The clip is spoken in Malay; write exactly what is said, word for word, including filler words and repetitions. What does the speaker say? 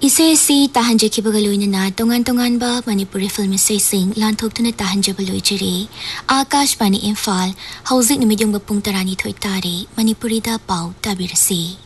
Misesi tahanjaki bagaloy na na tongan-tongan ba Manipuri film sing lantok tu na tahanja baloy jiri. Akash Bani Imphal, hauzik na medyong bapung tarani thoy tari, Manipuri da pau tabirasi.